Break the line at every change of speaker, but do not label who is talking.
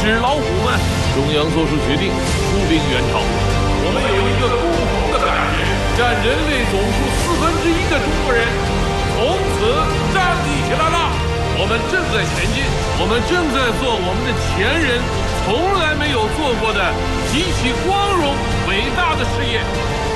纸老虎们，中央做出决定，出兵援朝。我们有一个共同的感觉，占人类总数1/4的中国人，从此站立起来了。我们正在前进，我们正在做我们的前人从来没有做过的极其光荣伟大的事业。